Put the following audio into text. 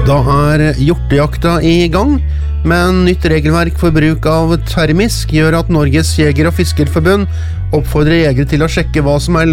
Da hjortejakta I gang, men nytt regelverk for bruk av termisk gjør at Norges Jeger- og Fiskerforbund oppfordrer jegere til å sjekke hva som